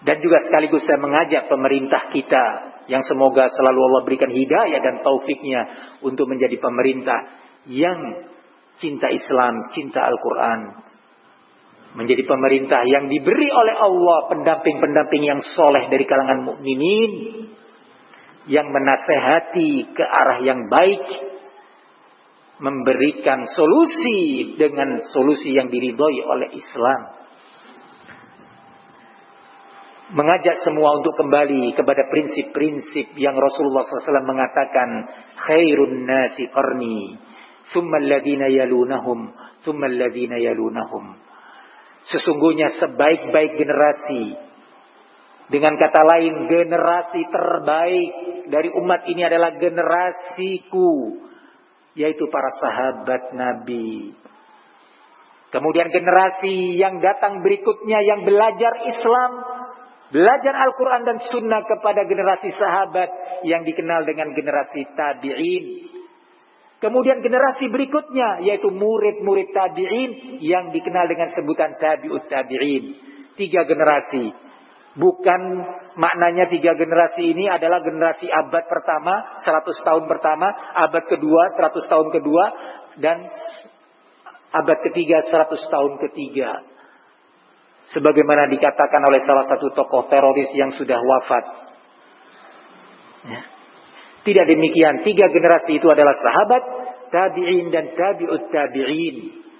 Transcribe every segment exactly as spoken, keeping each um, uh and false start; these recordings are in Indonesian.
Dan juga sekaligus saya mengajak pemerintah kita, yang semoga selalu Allah berikan hidayah dan taufiknya untuk menjadi pemerintah yang cinta Islam, cinta Al-Quran. Menjadi pemerintah yang diberi oleh Allah pendamping-pendamping yang soleh dari kalangan mukminin, yang menasehati ke arah yang baik, memberikan solusi dengan solusi yang diridhoi oleh Islam. Mengajak semua untuk kembali kepada prinsip-prinsip yang Rasulullah shallallahu alaihi wasallam mengatakan, khairun nasi qarni, thumma alladhina yalunahum, thumma alladhina yalunahum. Sesungguhnya sebaik-baik generasi, dengan kata lain generasi terbaik dari umat ini adalah generasiku, yaitu para sahabat Nabi. Kemudian generasi yang datang berikutnya yang belajar Islam, belajar Al-Quran dan Sunnah kepada generasi sahabat yang dikenal dengan generasi tabi'in. Kemudian generasi berikutnya yaitu murid-murid tabi'in yang dikenal dengan sebutan tabi'ut tabi'in. Tiga generasi. Bukan maknanya tiga generasi ini adalah generasi abad pertama, seratus tahun pertama, abad kedua, seratus tahun kedua, dan abad ketiga, seratus tahun ketiga. Sebagaimana dikatakan oleh salah satu tokoh teroris yang sudah wafat. Ya. Tidak demikian. Tiga generasi itu adalah sahabat, tabi'in dan tabi'ut tabi'in.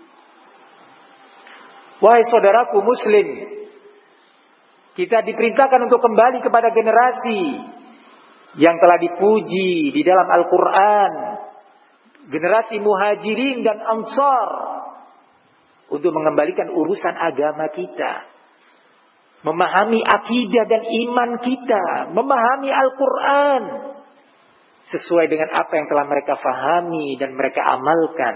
Wahai saudaraku muslim, kita diperintahkan untuk kembali kepada generasi yang telah dipuji di dalam Al-Quran. Generasi muhajirin dan ansar. Untuk mengembalikan urusan agama kita. Memahami akidah dan iman kita. Memahami Al-Quran. Sesuai dengan apa yang telah mereka fahami dan mereka amalkan.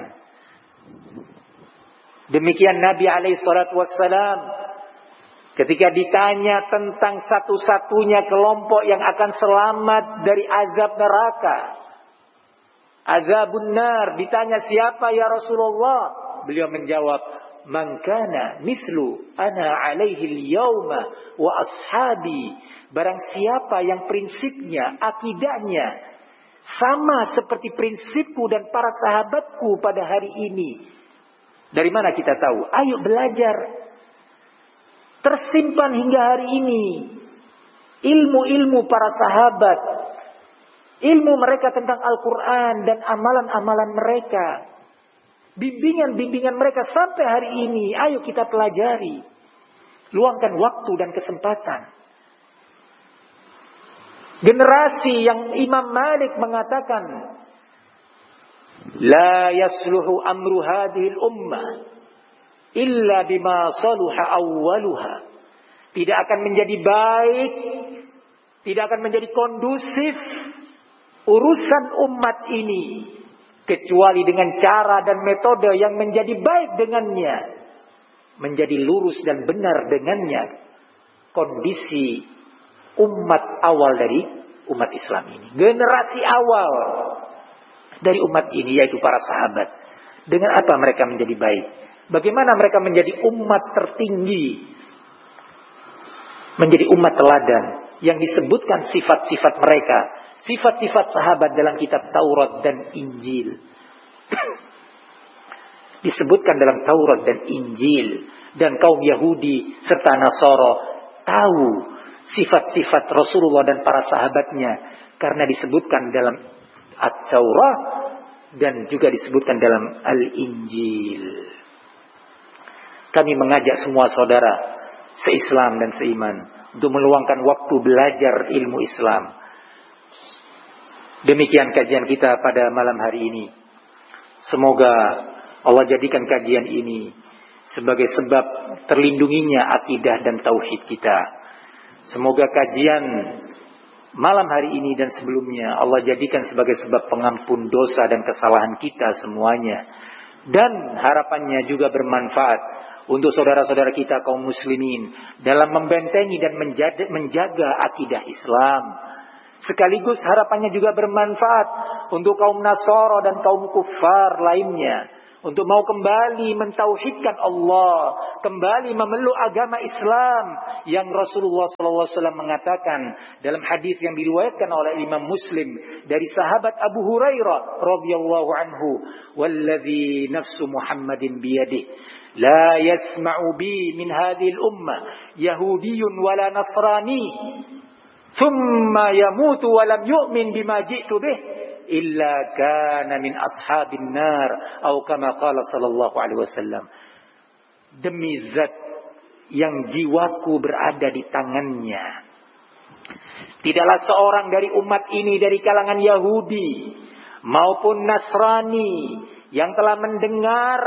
Demikian Nabi alaihi salatu wassalam. Ketika ditanya tentang satu-satunya kelompok yang akan selamat dari azab neraka. Azabun nar. Ditanya siapa ya Rasulullah? Beliau menjawab, man kana mislu ana alaihi al-yawma wa ashabi. Barang siapa yang prinsipnya, akidahnya sama seperti prinsipku dan para sahabatku pada hari ini. Dari mana kita tahu? Ayo belajar. Tersimpan hingga hari ini ilmu-ilmu para sahabat, ilmu mereka tentang Al-Quran dan amalan-amalan mereka, bimbingan-bimbingan mereka sampai hari ini. Ayo kita pelajari. Luangkan waktu dan kesempatan. Generasi yang Imam Malik mengatakan, la yasluhu amru hadhil ummah illa bima saluha awwaluha. Tidak akan menjadi baik, tidak akan menjadi kondusif urusan umat ini kecuali dengan cara dan metode yang menjadi baik dengannya, menjadi lurus dan benar dengannya kondisi umat awal dari umat Islam ini. Generasi awal dari umat ini yaitu para sahabat. Dengan apa mereka menjadi baik? Bagaimana mereka menjadi umat tertinggi? Menjadi umat teladan yang disebutkan sifat-sifat mereka, sifat-sifat sahabat dalam kitab Taurat dan Injil. Disebutkan dalam Taurat dan Injil. Dan kaum Yahudi serta Nasara tahu sifat-sifat Rasulullah dan para sahabatnya karena disebutkan dalam At-Taurat dan juga disebutkan dalam Al-Injil. Kami mengajak semua saudara se-Islam dan seiman untuk meluangkan waktu belajar ilmu Islam. Demikian kajian kita pada malam hari ini. Semoga Allah jadikan kajian ini sebagai sebab terlindunginya akidah dan tauhid kita. Semoga kajian malam hari ini dan sebelumnya Allah jadikan sebagai sebab pengampun dosa dan kesalahan kita semuanya. Dan harapannya juga bermanfaat untuk saudara-saudara kita kaum muslimin dalam membentengi dan menjaga, menjaga akidah Islam. Sekaligus harapannya juga bermanfaat untuk kaum Nasara dan kaum kufar lainnya untuk mau kembali mentauhidkan Allah, kembali memeluk agama Islam yang Rasulullah sallallahu alaihi wasallam mengatakan dalam hadis yang diriwayatkan oleh Imam Muslim dari sahabat Abu Hurairah radhiyallahu anhu, "Wallazi nafsu Muhammadin biyadihi la yasma'u bi min hadhihi al-ummah yahudiyyun wala nasrani thumma yamutu wa lam yu'min bima ji'tu bih illa kana min ashabin nar atau kama qala sallallahu alaihi wasallam." Demi zat yang jiwaku berada di tangannya, tidaklah seorang dari umat ini dari kalangan Yahudi maupun Nasrani yang telah mendengar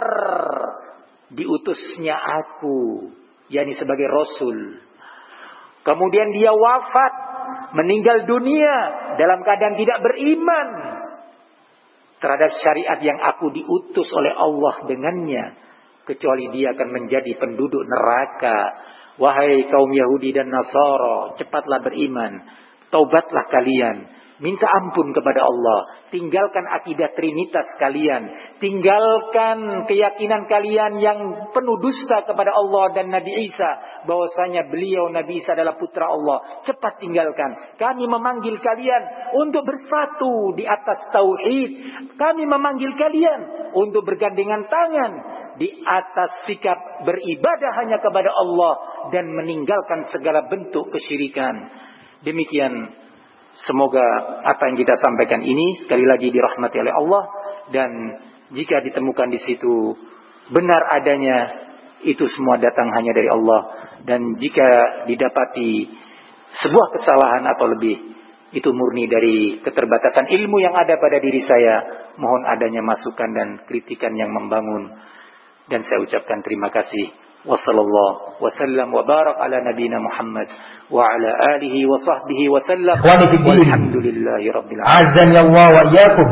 diutusnya aku, yakni sebagai Rasul, kemudian dia wafat, meninggal dunia dalam keadaan tidak beriman terhadap syariat yang aku diutus oleh Allah dengannya, kecuali dia akan menjadi penduduk neraka. Wahai kaum Yahudi dan Nasara, cepatlah beriman, taubatlah kalian, minta ampun kepada Allah, tinggalkan akidah trinitas kalian, tinggalkan keyakinan kalian yang penuh dusta kepada Allah dan Nabi Isa, bahwasanya beliau Nabi Isa adalah putra Allah. Cepat tinggalkan. Kami memanggil kalian untuk bersatu di atas tauhid. Kami memanggil kalian untuk bergandengan tangan di atas sikap beribadah hanya kepada Allah dan meninggalkan segala bentuk kesyirikan. Demikian, semoga apa yang kita sampaikan ini sekali lagi dirahmati oleh Allah, dan jika ditemukan di situ benar adanya, itu semua datang hanya dari Allah, dan jika didapati sebuah kesalahan atau lebih, itu murni dari keterbatasan ilmu yang ada pada diri saya. Mohon adanya masukan dan kritikan yang membangun, dan saya ucapkan terima kasih. Wassallallahu wasallam wa barak ala nabiyina Muhammad wa ala alihi wa sahbihi wa sallam. Walhamdulillahi rabbil alamin. Azan ya Allah wa iyyakum.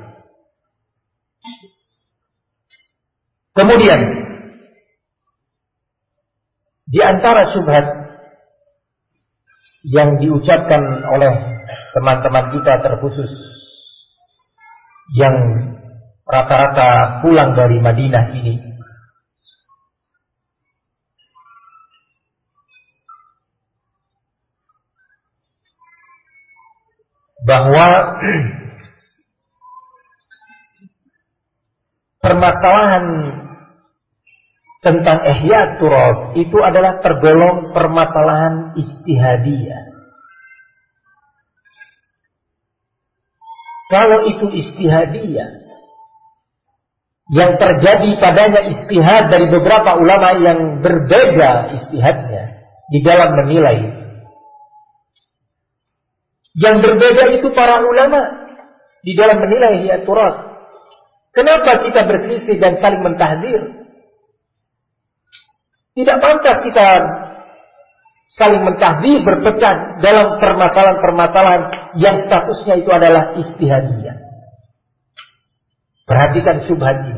Kemudian di antara syubhat yang diucapkan oleh teman-teman kita, terkhusus yang rata-rata pulang dari Madinah ini, bahwa permasalahan tentang ihya turas itu adalah tergolong permasalahan ijtihadiyah. Kalau itu ijtihadiyah, yang terjadi padanya ijtihad dari beberapa ulama yang berbeda ijtihadnya di dalam menilai. Yang berbeda itu para ulama di dalam menilai ihya turas. Kenapa kita berselisih dan saling mentahdzir? Tidak pantas kita saling mentahdzir, berpecah dalam permasalahan-permasalahan yang statusnya itu adalah ijtihadiyah. Perhatikan syubhat ini.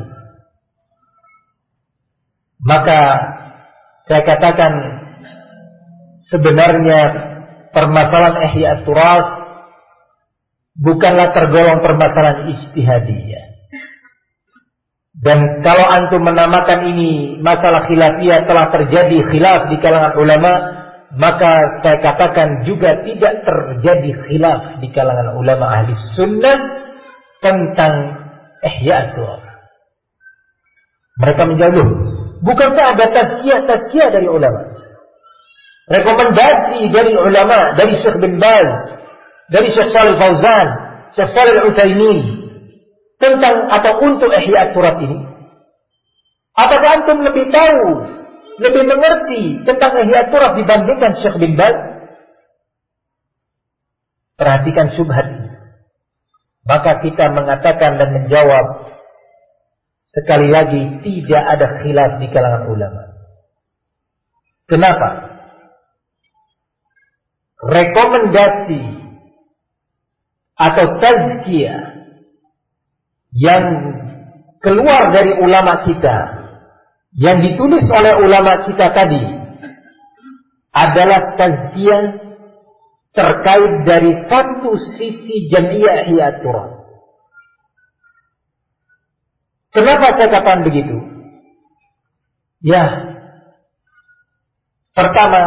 Maka saya katakan, sebenarnya permasalahan ihya turas bukanlah tergolong permasalahan ijtihadiyah. Dan kalau antum menamakan ini masalah khilafiyah, telah terjadi khilaf di kalangan ulama, maka saya katakan juga tidak terjadi khilaf di kalangan ulama ahli sunnah tentang ihya turas. Mereka menjawab, bukankah ada tazkiyah-tazkiyah dari ulama? Rekomendasi dari ulama, dari Syekh bin Baz, dari Syekh Shalih Fauzan, Syekh Shalih Al-Utsaimin, tentang atau untuk ihya turas ini. Apakah antum lebih tahu, lebih mengerti tentang ihya turas dibandingkan Syekh bin Baz? Perhatikan syubhat ini. Maka kita mengatakan dan menjawab, sekali lagi tidak ada khilaf di kalangan ulama. Kenapa? Rekomendasi atau tazkiyah yang keluar dari ulama kita, yang ditulis oleh ulama kita tadi, adalah tazkiyah terkait dari satu sisi jamiah ihya turas. Kenapa saya katakan begitu? Ya, pertama,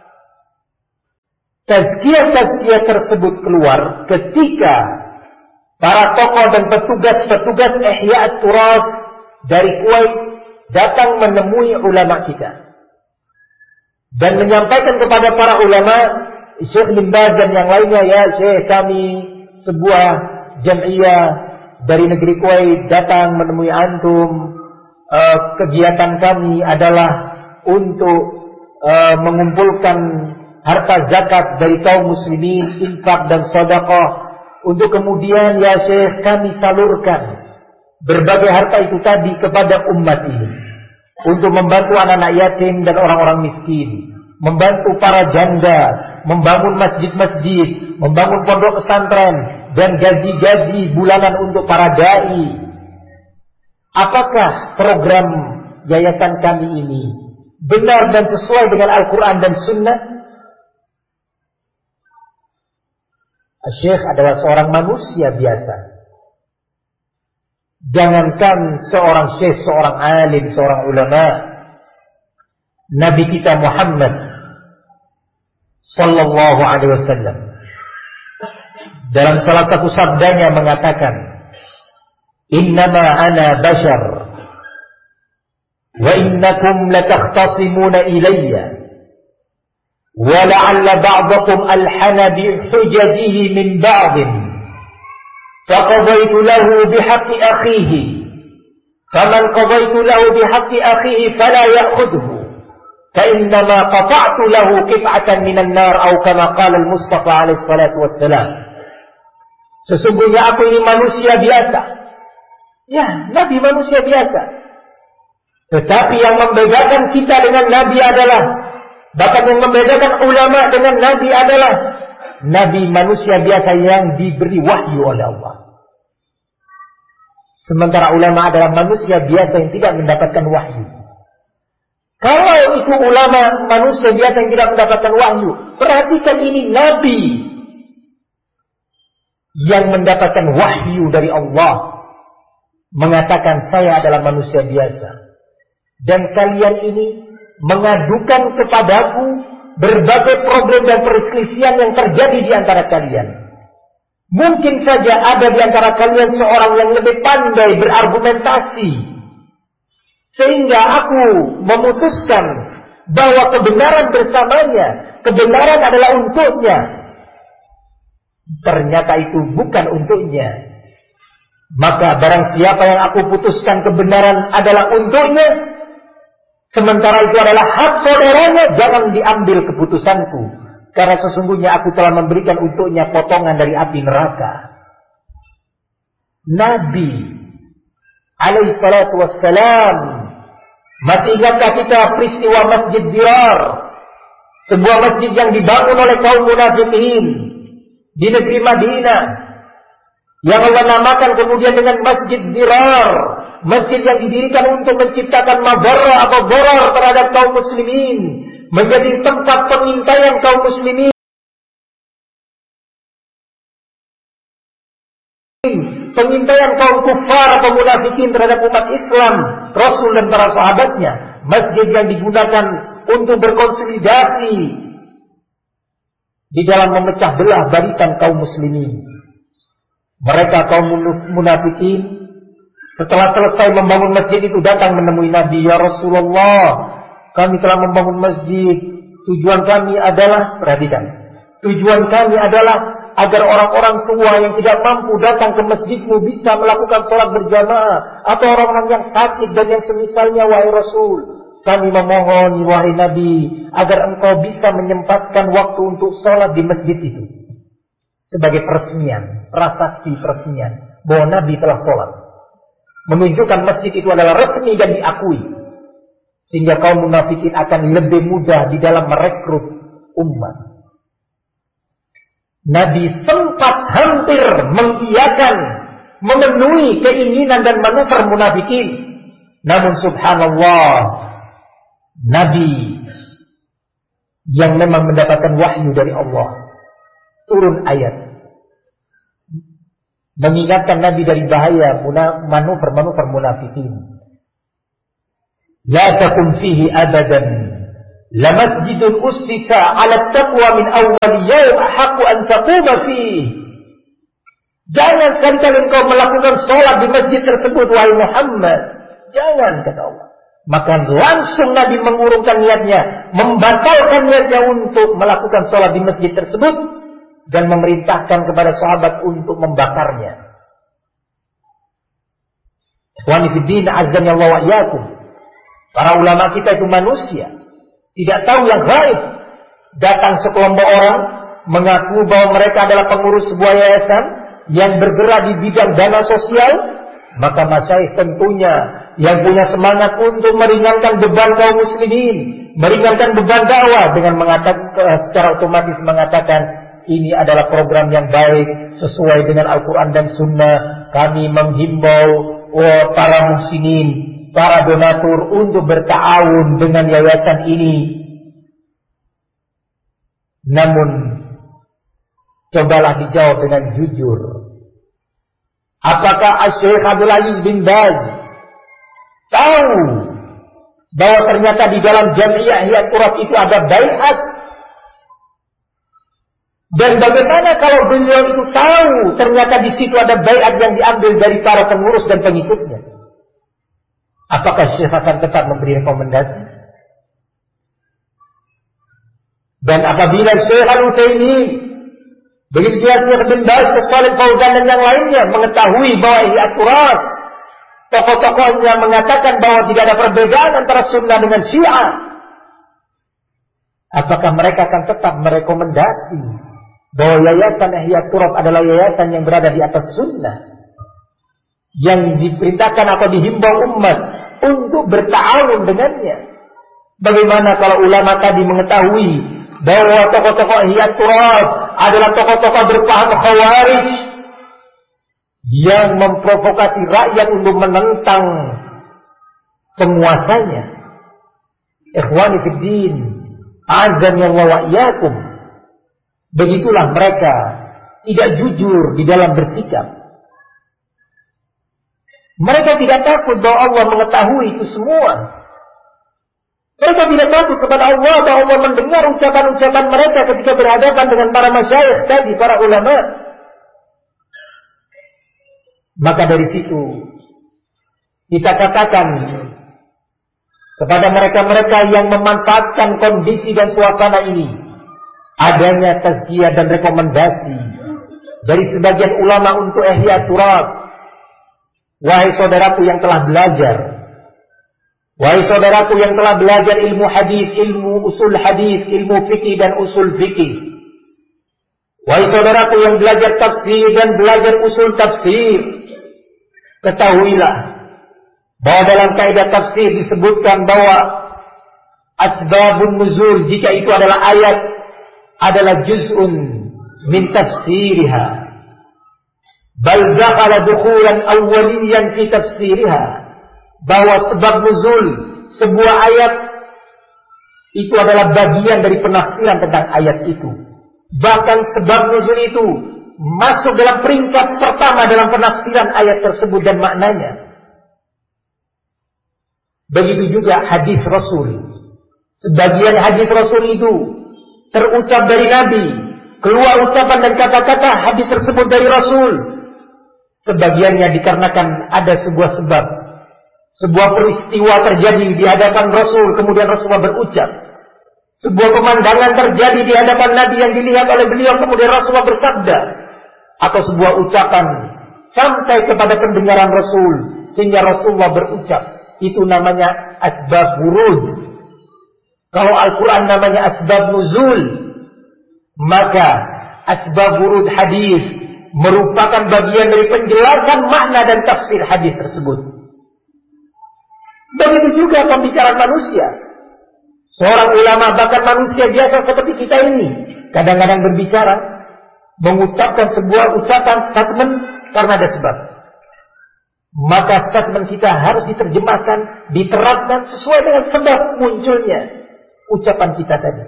tazkiyah-tazkiyah tersebut keluar ketika para tokoh dan petugas-petugas Ihya' Turas dari Kuwait datang menemui ulama kita dan menyampaikan kepada para ulama, Syekh bin Baz dan yang lainnya, ya Syekh, kami sebuah jam'iyah dari negeri Kuwait datang menemui antum. Uh, kegiatan kami adalah untuk uh, mengumpulkan harta zakat dari kaum muslimin, infak dan sedekah, untuk kemudian ya Syekh kami salurkan berbagai harta itu tadi kepada umat ini, untuk membantu anak-anak yatim dan orang-orang miskin, membantu para janda, membangun masjid-masjid, membangun pondok pesantren, dan gaji-gaji bulanan untuk para dai. Apakah program yayasan kami ini benar dan sesuai dengan Al-Quran dan Sunnah? Syekh adalah seorang manusia biasa. Jangankan seorang syekh, seorang alim, seorang ulama, Nabi kita Muhammad sallallahu alaihi wasallam dalam salah satu sabdanya mengatakan, Innama ana bashar wa innakum latakhtasimuna ilayya wa la'alla ba'dakum alhana bi hujajihi min ba'din faqadaitu lahu bihaqqi akhihi faman qadaitu lahu bihaqqi akhihi fala ya'khudhu fa innama qata'tu lahu qit'atan minan nar aw kama qala al-Mustafa alaihi salatu wassalam. Sesungguhnya aku ini manusia biasa. Ya, Nabi manusia biasa. Tetapi yang membedakan kita dengan Nabi adalah, bahkan yang membedakan ulama dengan Nabi adalah, Nabi manusia biasa yang diberi wahyu oleh Allah. Sementara ulama adalah manusia biasa yang tidak mendapatkan wahyu. Kalau itu ulama manusia biasa yang tidak mendapatkan wahyu, perhatikan ini Nabi yang mendapatkan wahyu dari Allah, mengatakan saya adalah manusia biasa dan kalian ini mengadukan kepadaku berbagai problem dan perselisihan yang terjadi di antara kalian. Mungkin saja ada di antara kalian seorang yang lebih pandai berargumentasi sehingga aku memutuskan bahwa kebenaran bersamanya, kebenaran adalah untuknya. Ternyata itu bukan untuknya. Maka barang siapa yang aku putuskan kebenaran adalah untuknya, sementara itu adalah hak saudaranya, jangan diambil keputusanku, karena sesungguhnya aku telah memberikan untuknya potongan dari api neraka. Nabi alaihi salatu wassalam. Masih ingatkah kita peristiwa Masjid Dirar, sebuah masjid yang dibangun oleh kaum munafikin di negeri Madinah, yang Allah namakan kemudian dengan Masjid Dirar, masjid yang didirikan untuk menciptakan madarah atau darar terhadap kaum muslimin, menjadi tempat pengintaian kaum muslimin, pengintaian kaum kufar atau munafikin terhadap umat Islam, Rasul dan para sahabatnya. Masjid yang digunakan untuk berkonsolidasi di dalam memecah belah barisan kaum muslimin. Mereka kaum munafikin setelah selesai membangun masjid itu datang menemui Nabi, ya Rasulullah, kami telah membangun masjid. Tujuan kami adalah, perhatikan, tujuan kami adalah agar orang-orang tua yang tidak mampu datang ke masjidmu bisa melakukan sholat berjamaah, atau orang-orang yang sakit dan yang semisalnya, wahai Rasul. Kami memohon, wahai Nabi, agar engkau bisa menyempatkan waktu untuk sholat di masjid itu sebagai peresmian, prasasti peresmian bahwa Nabi telah sholat, menunjukkan masjid itu adalah resmi dan diakui, sehingga kaum munafikin akan lebih mudah di dalam merekrut umat. Nabi sempat hampir mengiyakan, memenuhi keinginan dan manuver munafikin, namun subhanallah, Nabi yang memang mendapatkan wahyu dari Allah, turun ayat mengingatkan Nabi dari bahaya manuver-manuver munafikin. La takun fihi abadan la masjidun ussisa 'ala taqwa min awwal yawm ahaqqu an taquma fihi. Jangan sekali-kali engkau melakukan sholat di masjid tersebut, wahai Muhammad. Jangan, kata Allah. Maka langsung Nabi mengurungkan niatnya, membatalkan niatnya untuk melakukan sholat di masjid tersebut, dan memerintahkan kepada sahabat untuk membakarnya. Ikhwani fiddin, azza wa iyyakum. Para ulama kita itu manusia, tidak tahu yang gaib. Datang sekelompok orang mengaku bahwa mereka adalah pengurus sebuah yayasan yang bergerak di bidang dana sosial, maka masyayikh tentunya yang punya semangat untuk meringankan beban kaum muslimin, meringankan beban dakwah dengan mengatakan secara otomatis mengatakan ini adalah program yang baik sesuai dengan Al-Quran dan Sunnah. Kami menghimbau oh, para muslimin, para donatur untuk berta'awun dengan yayasan ini. Namun cobalah dijawab dengan jujur. Apakah Syekh Abdul Aziz bin Baz tahu bahwa ternyata di dalam Jami'ah Ihya Turab itu ada baiat? Dan bagaimana kalau beliau itu tahu ternyata di situ ada baiat yang diambil dari para pengurus dan pengikutnya? Apakah Syekh akan tetap memberi rekomendasi? Dan apabila Syekh Al-Utsaimin, begitu juga Syekh bin Baz, Shalih Fauzan dan yang lainnya mengetahui bahwa Ihya Turab, tokoh-tokohnya mengatakan bahwa tidak ada perbedaan antara Sunnah dengan Syiah, apakah mereka akan tetap merekomendasi bahwa yayasan Ihya Turab adalah yayasan yang berada di atas Sunnah, yang diperintahkan atau dihimbau umat untuk berta'awun dengannya? Bagaimana kalau ulama tadi mengetahui bahwa tokoh-tokoh Ihya Turab adalah tokoh-tokoh berpaham Khawarij yang memprovokasi rakyat untuk menentang penguasanya? Ikhwani fiddin, azan Allah wa iyyakum. Begitulah mereka tidak jujur di dalam bersikap. Mereka tidak takut bahwa Allah mengetahui itu semua. Mereka tidak takut kepada Allah bahwa Allah mendengar ucapan-ucapan mereka ketika berhadapan dengan para masyayikh tadi, para ulama. Maka dari situ kita katakan kepada mereka-mereka yang memanfaatkan kondisi dan suasana ini, adanya tazkiyah dan rekomendasi dari sebagian ulama untuk Ihya Turab. Wahai saudaraku yang telah belajar, wahai saudaraku yang telah belajar ilmu hadis, ilmu usul hadis, ilmu fikih dan usul fikih, wahai saudaraku yang belajar tafsir dan belajar usul tafsir, ketahuilah bahwa dalam kaidah tafsir disebutkan bahwa asbabun nuzul, jika itu adalah ayat, adalah juz'un min tafsiriha, bal dakhala dukhulan awwaliyan fi tafsiriha, bahwa sebab nuzul sebuah ayat itu adalah bagian dari penafsiran tentang ayat itu. Bahkan sebab nuzul itu masuk dalam peringkat pertama dalam penafsiran ayat tersebut dan maknanya. Begitu juga hadis Rasul. Sebagian hadis Rasul itu terucap dari Nabi, keluar ucapan dan kata-kata hadis tersebut dari Rasul. Sebagiannya dikarenakan ada sebuah sebab, sebuah peristiwa terjadi di hadapan Rasul, kemudian Rasulullah berucap. Sebuah pemandangan terjadi di hadapan Nabi yang dilihat oleh beliau, kemudian Rasulullah bersabda. Atau sebuah ucapan sampai kepada pendengaran Rasul sehingga Rasulullah berucap. Itu namanya asbab wurud. Kalau Al-Quran namanya asbab nuzul, maka asbab wurud hadis merupakan bagian dari penjelasan makna dan tafsir hadis tersebut. Begitu juga pembicaraan manusia. Seorang ulama, bahkan manusia biasa seperti kita ini, kadang-kadang berbicara, mengucapkan sebuah ucapan statement karena ada sebab. Maka statement kita harus diterjemahkan, diterapkan sesuai dengan sebab munculnya ucapan kita tadi.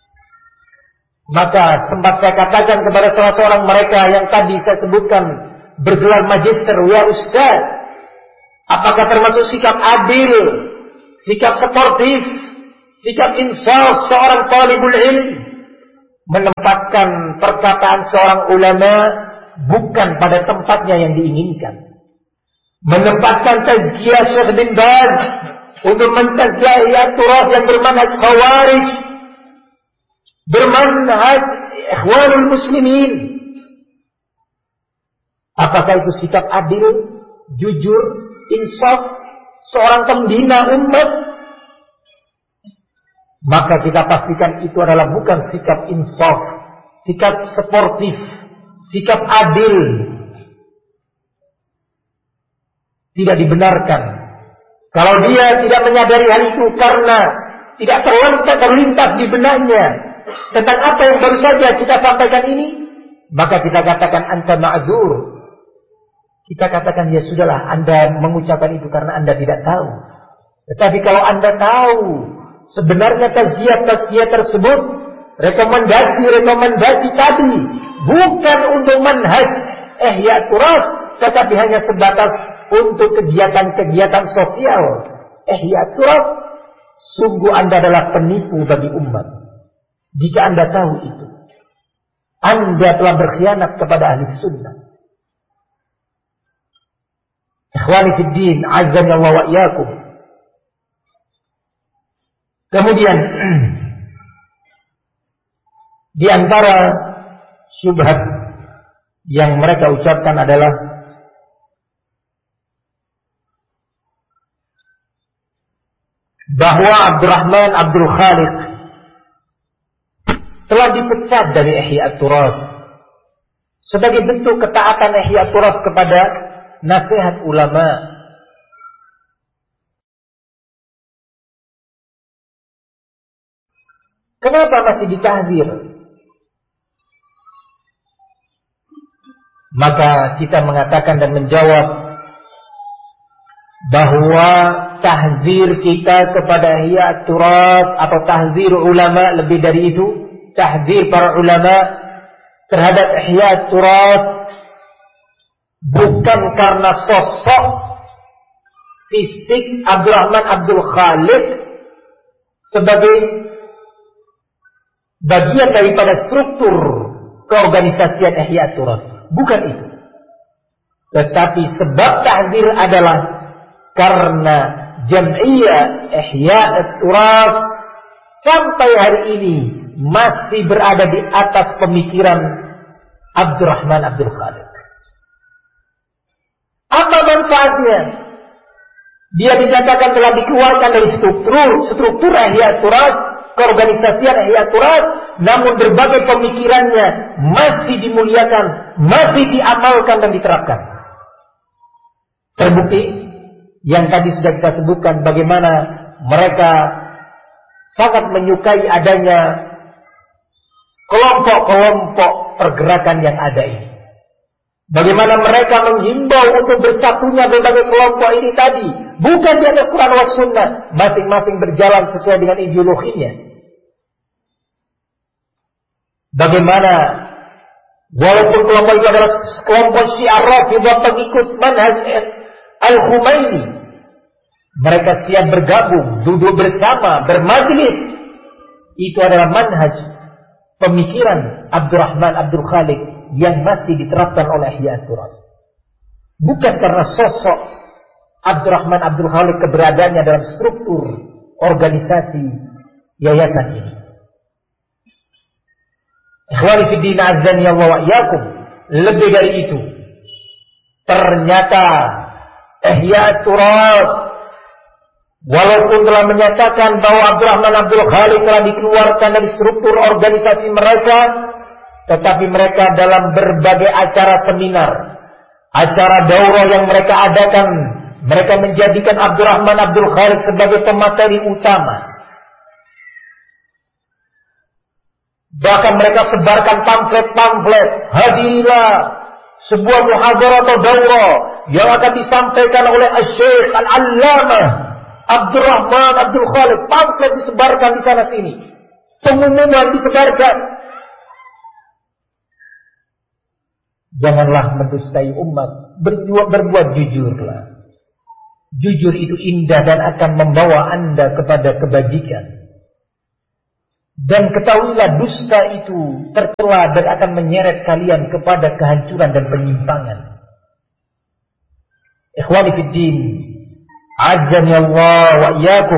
Maka sempat saya katakan kepada salah seorang mereka yang tadi saya sebutkan bergelar magister, ya ustaz, apakah termasuk sikap adil, sikap sportif, sikap insaf seorang talibul ilm menempatkan perkataan seorang ulama bukan pada tempatnya yang diinginkan, menempatkan tazkiyah Syekh bin Baz untuk mentazkiyah Ihya yang bermanhaj khawarij, bermanhaj ikhwanul muslimin. Apakah itu sikap adil, jujur, insaf seorang pembina umat? Maka kita pastikan itu adalah bukan sikap insaf, sikap sportif, sikap adil. Tidak dibenarkan. Kalau dia tidak menyadari hal itu karena tidak terlintas, terlintas di benaknya tentang apa yang baru saja kita sampaikan ini, maka kita katakan anta ma'dzur. Kita katakan ya sudahlah, Anda mengucapkan itu karena Anda tidak tahu. Tetapi kalau Anda tahu sebenarnya tazkiyah-tazkiyah tersebut, rekomendasi-rekomendasi tadi bukan untuk manhaj ihya turas, tetapi hanya sebatas untuk kegiatan-kegiatan sosial ihya turas, sungguh Anda adalah penipu bagi umat. Jika Anda tahu itu, Anda telah berkhianat kepada ahli sunnah. Ikhwani fid din, azza wa iyyakum. Kemudian di antara syubhat yang mereka ucapkan adalah bahwa Abdurrahman Abdul Khaliq telah dipecat dari Ihya Turas sebagai bentuk ketaatan Ihya Turas kepada nasihat ulama. Kenapa masih ditahzir? Maka kita mengatakan dan menjawab bahwa tahzir kita kepada Ihya Turas atau tahzir ulama, lebih dari itu, tahzir para ulama terhadap Ihya Turas bukan karena sosok fisik Abdurrahman Abdul Khaliq sebagai bagian daripada struktur keorganisasian Ihya Turas, bukan itu. Tetapi sebab tahzir adalah karena Jam'iyah Ihya Turas sampai hari ini masih berada di atas pemikiran Abdurrahman Abdul Khaliq. Apa manfaatnya? Dia dinyatakan telah dikeluarkan dari struktur struktur Ihya Turas, keorganisasian Ihya Turas, namun berbagai pemikirannya masih dimuliakan, masih diamalkan dan diterapkan. Terbukti yang tadi sudah kita sebutkan bagaimana mereka sangat menyukai adanya kelompok-kelompok pergerakan yang ada ini. Bagaimana mereka menghimbau untuk bersatunya berbagai kelompok ini tadi, bukan di atas Quran wa Sunnah, masing-masing berjalan sesuai dengan ideologinya. Bagaimana walaupun kelompok itu adalah kelompok Syiah Rafidhah pengikut manhaj Al-Khumaini, mereka siap bergabung, duduk bersama, bermajlis. Itu adalah manhaj pemikiran Abdurrahman Abdul Khaliq yang masih diterapkan oleh Ihya Turas. Bukan karena sosok Abdurrahman Abdul Khaliq keberadaannya dalam struktur organisasi yayasan ini. Ikhwani fi din azza wa iyyakum, lebih dari itu, ternyata Ihya Turas walaupun telah menyatakan bahwa Abdurrahman Abdul Khaliq telah dikeluarkan dari struktur organisasi mereka, tetapi mereka dalam berbagai acara seminar, acara daurah yang mereka adakan, mereka menjadikan Abdurrahman Abdul Khaliq sebagai pemateri utama. Bahkan mereka sebarkan pamflet-pamflet, hadirilah sebuah muhadharah atau daurah yang akan disampaikan oleh Asy-Syaikh Al-Allamah Abdurrahman Abdul Khaliq. Pamflet disebarkan di sana sini, pengumuman disebarkan. Janganlah mendustai umat. Berbuat, berbuat jujurlah. Jujur itu indah dan akan membawa Anda kepada kebajikan. Dan ketahuilah dusta itu tercela dan akan menyeret kalian kepada kehancuran dan penyimpangan. Ikhwani fid din, azzani Allah wa iyyakum.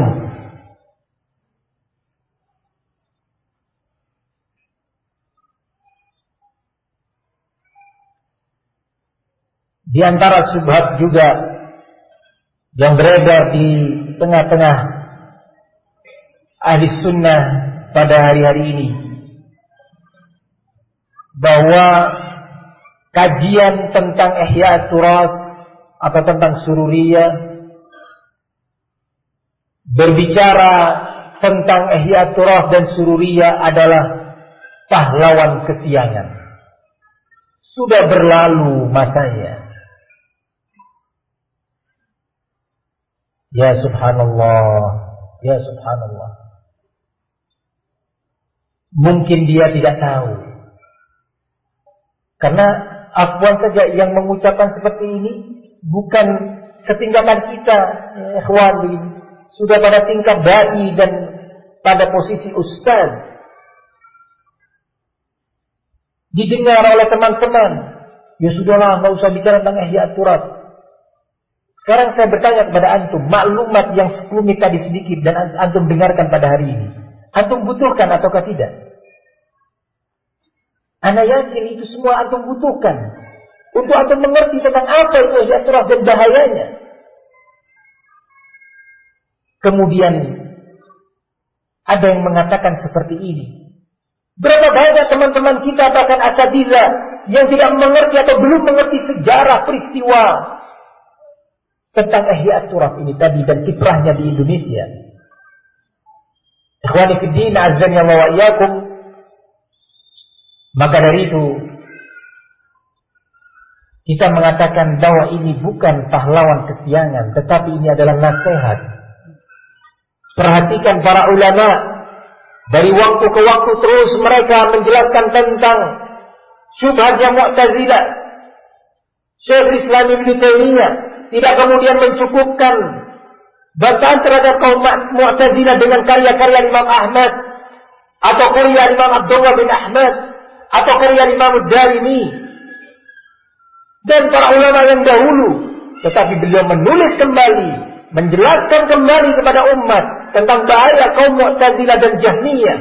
Di antara syubhat juga yang beredar di tengah-tengah ahli sunnah pada hari-hari ini, bahwa kajian tentang Ihya Turas atau tentang Sururiyah, berbicara tentang Ihya Turas dan Sururiyah adalah pahlawan kesiangan. Sudah berlalu masanya. Ya subhanallah, ya subhanallah. Mungkin dia tidak tahu. Karena afwan saja yang mengucapkan seperti ini bukan setingkatan kita, ikhwan, sudah pada tingkat dai dan pada posisi ustaz. Didengar oleh teman-teman. Ya sudahlah, enggak usah bicara tentang Ihya Turas. Sekarang saya bertanya kepada antum, maklumat yang sepuluh menit tadi sedikit dan antum dengarkan pada hari ini, antum butuhkan ataukah tidak? Ana yakin itu semua antum butuhkan untuk antum mengerti tentang apa itu Ihya Turas dan bahayanya. Kemudian ada yang mengatakan seperti ini. Berapa banyak teman-teman kita bahkan asatidzah yang tidak mengerti atau belum mengerti sejarah peristiwa tentang Ihya Turas ini tadi dan kiprahnya di Indonesia. Ikhwani fid din, azan Allah wa iyyakum. Maka dari itu kita mengatakan bahwa ini bukan pahlawan kesiangan, tetapi ini adalah nasihat. Perhatikan para ulama, dari waktu ke waktu terus mereka menjelaskan tentang syubhatnya Mu'tazilah. Syekh Islam Ibnu Taimiyah tidak kemudian mencukupkan bantahan terhadap kaum Mu'tazilah dengan karya-karya Imam Ahmad atau karya Imam Abdullah bin Ahmad atau karya Imam Ad-Darimi dan para ulama yang dahulu, tetapi beliau menulis kembali, menjelaskan kembali kepada umat tentang bahaya kaum Mu'tazilah dan Jahmiyah.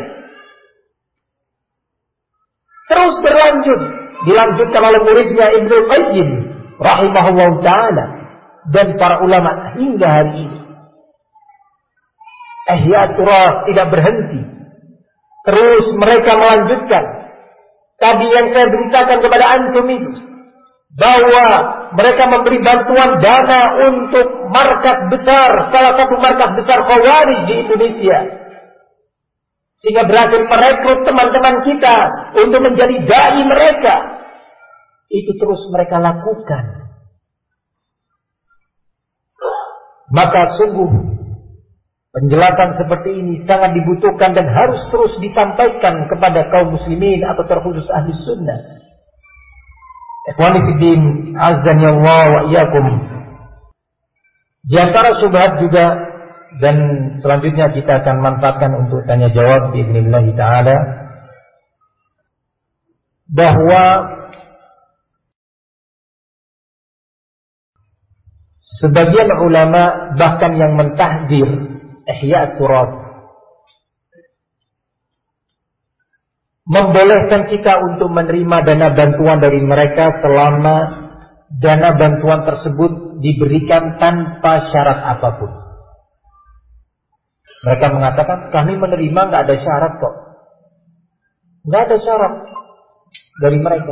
Terus berlanjut, dilanjutkan oleh muridnya Ibnu Qayyim rahimahullah ta'ala dan para ulama hingga hari ini. Ihya Turas tidak berhenti. Terus mereka melanjutkan tadi yang saya beritakan kepada antum itu, bahwa mereka memberi bantuan dana untuk markas besar, salah satu markas besar Khawarij di Indonesia, sehingga berhasil merekrut teman-teman kita untuk menjadi dai mereka. Itu terus mereka lakukan. Maka sungguh penjelasan seperti ini sangat dibutuhkan dan harus terus disampaikan kepada kaum muslimin atau terkhusus ahli sunnah. Ikhwani fiddin, azan ya Allah wa iyyakum. Di antara syubhat juga, dan selanjutnya kita akan manfaatkan untuk tanya jawab biiznillah taala, bahwa sebagian ulama bahkan yang mentahdzir Ihya Turas, membolehkan kita untuk menerima dana bantuan dari mereka selama dana bantuan tersebut diberikan tanpa syarat apapun. Mereka mengatakan kami menerima nggak ada syarat kok, nggak ada syarat dari mereka.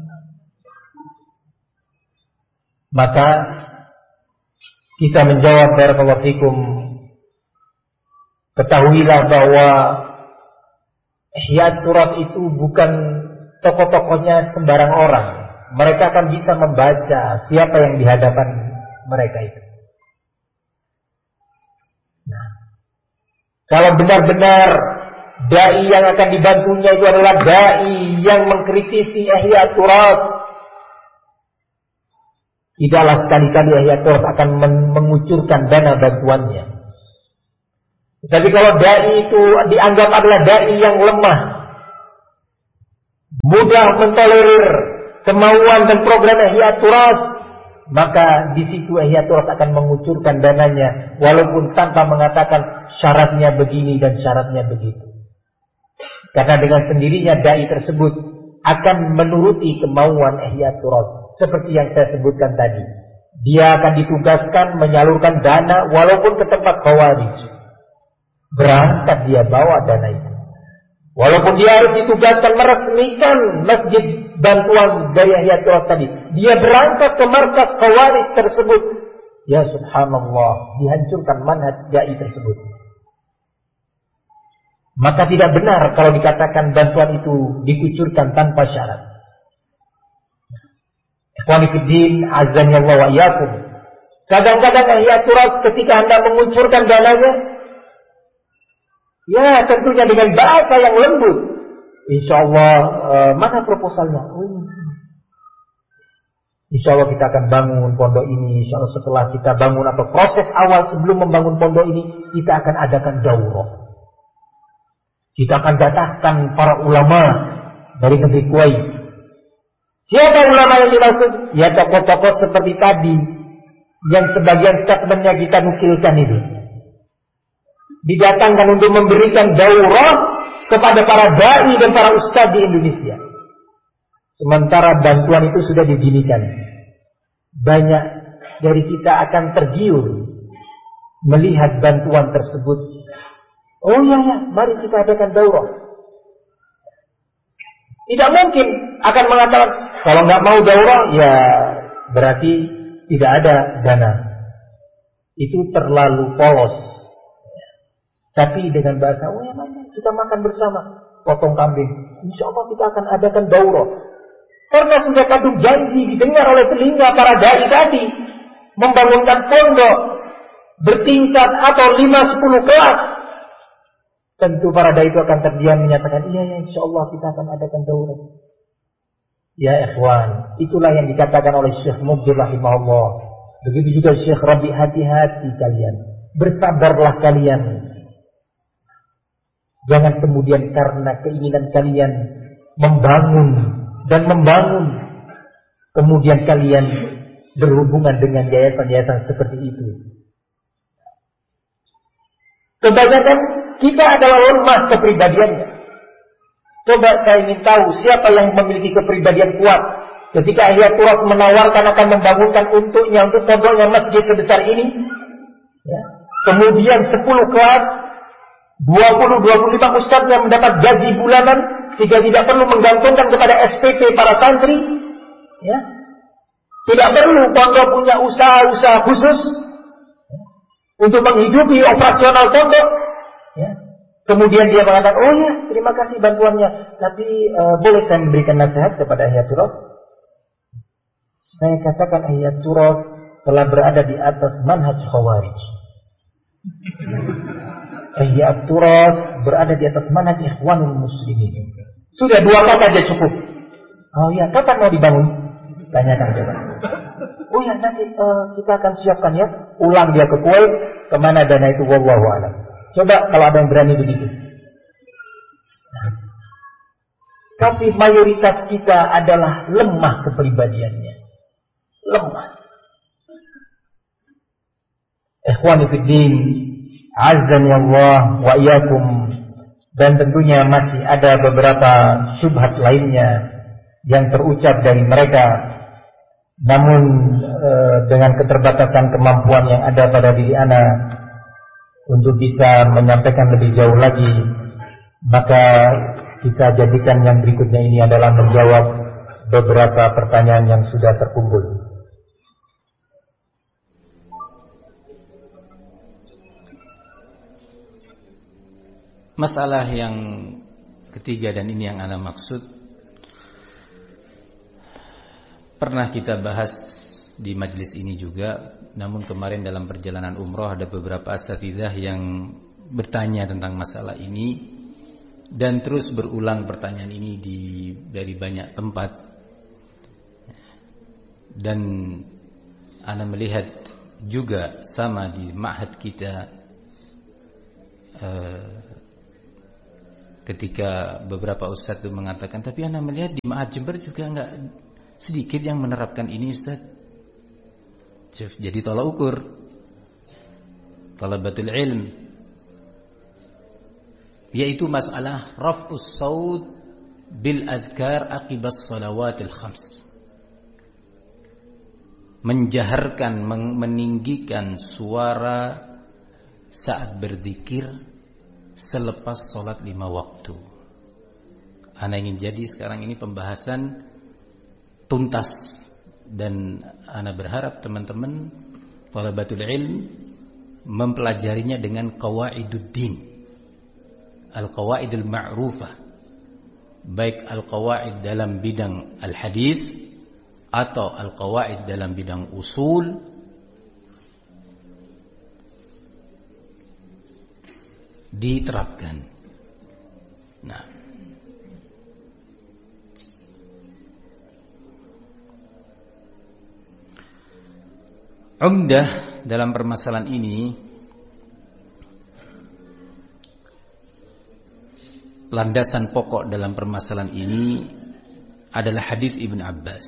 Maka kita menjawab, barakallahu fikum, ketahuilah bahwa Ihya Turas itu bukan tokoh-tokohnya sembarang orang. Mereka akan bisa membaca siapa yang di hadapan mereka itu. Nah, kalau benar-benar dai yang akan dibantunya itu adalah dai yang mengkritisi Ihya Turas, Tidaklah sekali-kali Ihya Turab akan mengucurkan dana bantuannya. Tapi kalau dai itu dianggap adalah dai yang lemah, mudah mentolerir kemauan dan program Ihya Turab, maka di situ Ihya Turab akan mengucurkan dananya, walaupun tanpa mengatakan syaratnya begini dan syaratnya begitu. Karena dengan sendirinya dai tersebut akan menuruti kemauan Ihya Turab. Seperti yang saya sebutkan tadi, dia akan ditugaskan menyalurkan dana walaupun ke tempat Khawarij. Berangkat dia bawa dana itu. Walaupun dia harus ditugaskan meresmikan masjid bantuan dari Ihya Turab tadi, dia berangkat ke markas Khawarij tersebut. Ya subhanallah, dihancurkan manhaj dai tersebut. Maka tidak benar kalau dikatakan bantuan itu dikucurkan tanpa syarat. Ikhwani fiddin, azani Allah wa iyyakum. Kadang-kadang Ihya Turab ketika Anda mengucurkan dananya, ya tentunya dengan bahasa yang lembut. Insyaallah, uh, mana proposalnya? Oh, Insyaallah kita akan bangun pondok ini. Insyaallah setelah kita bangun atau proses awal sebelum membangun pondok ini, kita akan adakan daurah. Kita akan datangkan para ulama dari negeri Kuwait. Siapa ulama yang dimaksud? Ya tokoh-tokoh seperti tadi yang sebagian statementnya kita nukilkan itu. Didatangkan untuk memberikan daurah kepada para dai dan para ustadz di Indonesia. Sementara bantuan itu sudah didirikan. Banyak dari kita akan tergiur melihat bantuan tersebut. Oh iya ya, mari kita adakan daurah. Tidak mungkin akan mengatakan kalau nggak mau daurah ya berarti tidak ada dana. Itu terlalu polos. Tapi dengan bahasa, oh ya mana kita makan bersama, potong kambing. Insya Allah kita akan adakan daurah. Karena sudah kandung janji didengar oleh telinga para dai tadi, membangunkan pondok bertingkat atau lima sepuluh kelas. Tentu para dai itu akan terdiam menyatakan, iya ya insya Allah kita akan adakan daurah. Ya ikhwan, itulah yang dikatakan oleh Syekh Mubdir rahimahullah. Begitu juga Syekh Rabi, hati-hati kalian. Bersabarlah kalian. Jangan kemudian karena keinginan kalian membangun dan membangun, kemudian kalian berhubungan dengan yayasan-yayasan seperti itu. Kebanyakan kita adalah lemah kepribadiannya. Coba saya ingin tahu siapa yang memiliki kepribadian kuat. Ketika Ihya Turab menawarkan akan membangunkan untuknya, untuk pondoknya masjid sebesar ini, ya. Kemudian sepuluh kelas, dua puluh dua puluh lima ustadz yang mendapat gaji bulanan sehingga tidak perlu menggantungkan kepada S P P para santri, ya. Tidak perlu pondok punya usaha-usaha khusus, ya, untuk menghidupi operasional pondok, ya. Kemudian dia mengatakan, oh ya terima kasih bantuannya, tapi uh, boleh saya memberikan nasihat kepada Ihya Turab? Saya katakan Ihya Turab telah berada di atas manhaj Khawarij. Ihya Turab berada di atas manhaj Ikhwanul Muslimin. Sudah dua kata saja cukup. Oh ya, kapan mau dibangun? Tanyakan coba. Oh ya, nanti uh, kita akan siapkan ya. Ulang dia ke Kuwait, kemana dana itu wallahu a'lam. Coba kalau ada yang berani begitu. Nah, tapi mayoritas kita adalah lemah kepribadiannya. Lemah. Ikhwani fiddin, azan ya Allah wa iyyakum. Dan tentunya masih ada beberapa syubhat lainnya yang terucap dari mereka. Namun e, dengan keterbatasan kemampuan yang ada pada diri ana untuk bisa menyampaikan lebih jauh lagi, maka kita jadikan yang berikutnya ini adalah menjawab beberapa pertanyaan yang sudah terkumpul. Masalah yang ketiga dan ini yang ana maksud, pernah kita bahas di majelis ini juga. Namun kemarin dalam perjalanan umroh ada beberapa asatidzah yang bertanya tentang masalah ini, dan terus berulang pertanyaan ini di dari banyak tempat. Dan Ana melihat juga sama di ma'had kita, uh, ketika beberapa ustadz itu mengatakan, tapi ana melihat di ma'had Jember juga enggak sedikit yang menerapkan ini Ustaz. Jadi tolak ukur talabatul ilm, yaitu masalah raf'us saut bil azkar aqibas salawatil khams, menjaharkan, meninggikan suara saat berzikir selepas sholat lima waktu. Ana ingin jadi sekarang ini pembahasan tuntas, dan ana berharap teman-teman thalabatul ilm mempelajarinya dengan qawaiduddin, al-qawaidul ma'rufah, baik al-qawaid dalam bidang al-hadis atau al-qawaid dalam bidang usul, diterapkan. Nah, umdah dalam permasalahan ini, landasan pokok dalam permasalahan ini adalah hadis Ibn Abbas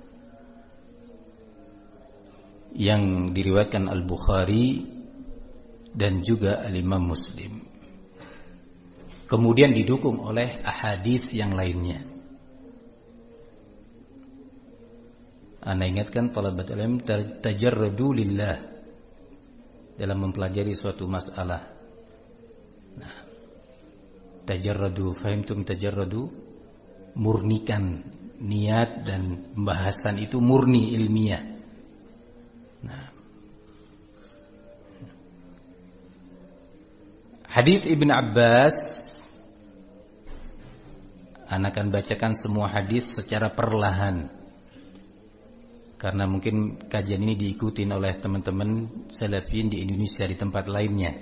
yang diriwayatkan Al-Bukhari dan juga Al-Imam Muslim, kemudian didukung oleh ahadits yang lainnya. Ana ingatkan talabatul ilm tajarradu lillah dalam mempelajari suatu masalah. Nah, tajarradu, fahimtum tajarradu, murnikan niat, dan pembahasan itu murni ilmiah. Nah, hadis Ibn Abbas, ana akan bacakan semua hadis secara perlahan, karena mungkin kajian ini diikuti oleh teman-teman salafin di Indonesia di tempat lainnya.